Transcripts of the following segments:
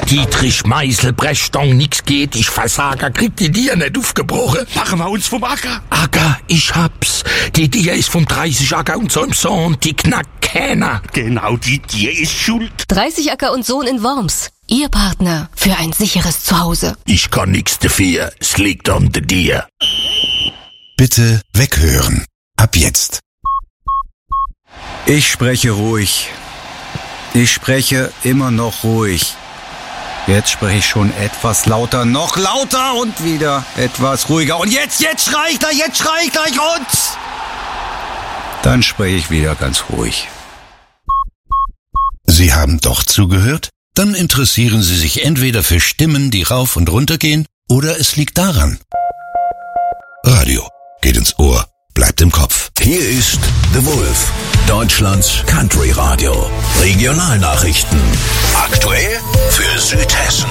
Dietrich Meißel, Brechstange, nix geht, ich Versager, krieg die Dier nicht aufgebrochen. Machen wir uns vom Acker. Acker, ich hab's. Die Dier ist vom 30 Acker und Sohn, die knackt keiner. Genau, die Dier ist schuld. 30 Acker und Sohn in Worms. Ihr Partner für ein sicheres Zuhause. Ich kann nix dafür, es liegt an der Dier. Bitte weghören. Ab jetzt. Ich spreche ruhig. Ich spreche immer noch ruhig. Jetzt spreche ich schon etwas lauter, noch lauter und wieder etwas ruhiger. Und jetzt schrei ich gleich und dann spreche ich wieder ganz ruhig. Sie haben doch zugehört? Dann interessieren Sie sich entweder für Stimmen, die rauf und runter gehen, oder es liegt daran. Radio geht ins Ohr, bleibt im Kopf. Hier ist The Wolf, Deutschlands Country Radio. Regionalnachrichten. Aktuell für Südhessen.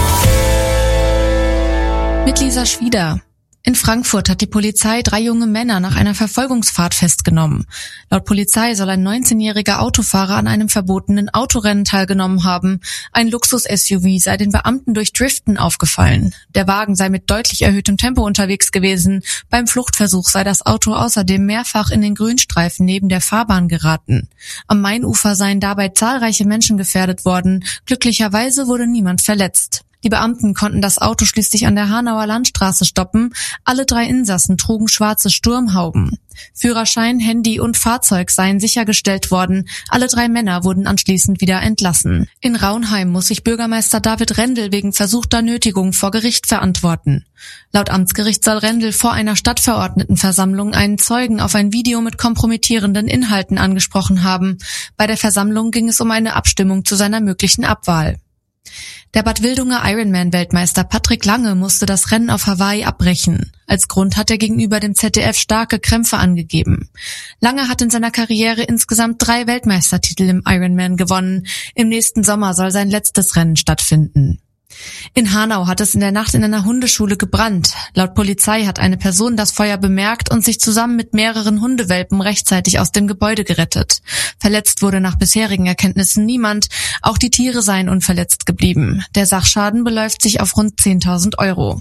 Mit Lisa Schwieder. In Frankfurt hat die Polizei 3 junge Männer nach einer Verfolgungsfahrt festgenommen. Laut Polizei soll ein 19-jähriger Autofahrer an einem verbotenen Autorennen teilgenommen haben. Ein Luxus-SUV sei den Beamten durch Driften aufgefallen. Der Wagen sei mit deutlich erhöhtem Tempo unterwegs gewesen. Beim Fluchtversuch sei das Auto außerdem mehrfach in den Grünstreifen neben der Fahrbahn geraten. Am Mainufer seien dabei zahlreiche Menschen gefährdet worden. Glücklicherweise wurde niemand verletzt. Die Beamten konnten das Auto schließlich an der Hanauer Landstraße stoppen. Alle 3 Insassen trugen schwarze Sturmhauben. Führerschein, Handy und Fahrzeug seien sichergestellt worden. Alle 3 Männer wurden anschließend wieder entlassen. In Raunheim muss sich Bürgermeister David Rendel wegen versuchter Nötigung vor Gericht verantworten. Laut Amtsgericht soll Rendel vor einer Stadtverordnetenversammlung einen Zeugen auf ein Video mit kompromittierenden Inhalten angesprochen haben. Bei der Versammlung ging es um eine Abstimmung zu seiner möglichen Abwahl. Der Bad Wildunger Ironman-Weltmeister Patrick Lange musste das Rennen auf Hawaii abbrechen. Als Grund hat er gegenüber dem ZDF starke Krämpfe angegeben. Lange hat in seiner Karriere insgesamt 3 Weltmeistertitel im Ironman gewonnen. Im nächsten Sommer soll sein letztes Rennen stattfinden. In Hanau hat es in der Nacht in einer Hundeschule gebrannt. Laut Polizei hat eine Person das Feuer bemerkt und sich zusammen mit mehreren Hundewelpen rechtzeitig aus dem Gebäude gerettet. Verletzt wurde nach bisherigen Erkenntnissen niemand. Auch die Tiere seien unverletzt geblieben. Der Sachschaden beläuft sich auf rund 10.000 €.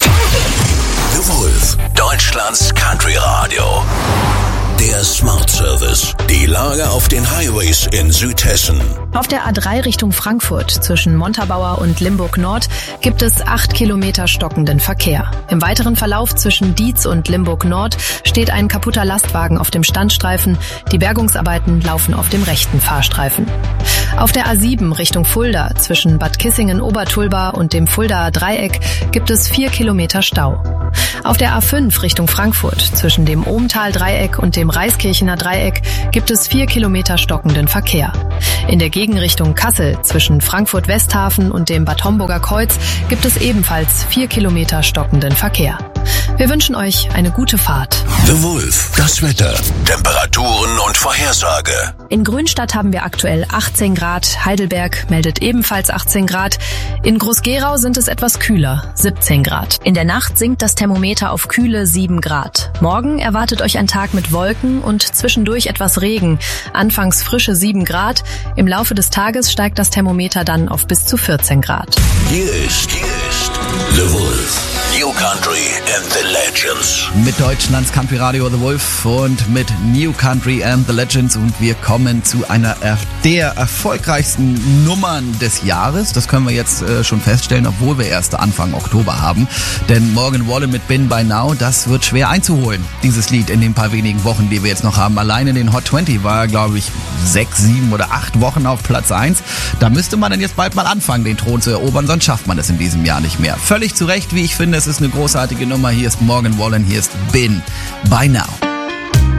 The Wolf, Deutschlands Country Radio. Der Smart Service. Die Lage auf den Highways in Südhessen. Auf der A3 Richtung Frankfurt zwischen Montabaur und Limburg Nord gibt es 8 Kilometer stockenden Verkehr. Im weiteren Verlauf zwischen Dietz und Limburg Nord steht ein kaputter Lastwagen auf dem Standstreifen. Die Bergungsarbeiten laufen auf dem rechten Fahrstreifen. Auf der A7 Richtung Fulda zwischen Bad Kissingen-Obertulba und dem Fuldaer Dreieck gibt es 4 Kilometer Stau. Auf der A5 Richtung Frankfurt zwischen dem Ohmtal-Dreieck und dem Reiskirchener Dreieck gibt es 4 Kilometer stockenden Verkehr. In der Gegenrichtung Kassel zwischen Frankfurt-Westhafen und dem Bad Homburger Kreuz gibt es ebenfalls 4 Kilometer stockenden Verkehr. Wir wünschen euch eine gute Fahrt. The Wolf, das Wetter, Temperaturen und Vorhersage. In Grünstadt haben wir aktuell 18 Grad, Heidelberg meldet ebenfalls 18 Grad. In Groß-Gerau sind es etwas kühler, 17 Grad. In der Nacht sinkt das Thermometer auf kühle 7 Grad. Morgen erwartet euch ein Tag mit Wolken und zwischendurch etwas Regen. Anfangs frische 7 Grad. Im Laufe des Tages steigt das Thermometer dann auf bis zu 14 Grad. Hier ist The Wolf. New Country and the Legends. Mit Deutschlands Country Radio The Wolf und mit New Country and the Legends. Und wir kommen zu einer der erfolgreichsten Nummern des Jahres. Das können wir jetzt schon feststellen, obwohl wir erst Anfang Oktober haben. Denn Morgan Wallen mit Been By Now, das wird schwer einzuholen. Dieses Lied in den paar wenigen Wochen, die wir jetzt noch haben. Allein in den Hot 20 war er, glaube ich, 6, 7 oder 8 Wochen auf Platz 1. Da müsste man dann jetzt bald mal anfangen, den Thron zu erobern, sonst schafft man das in diesem Jahr nicht mehr. Völlig zu Recht, wie ich finde, es ist eine großartige Nummer. Hier ist Morgan Wallen, hier ist Been By Now.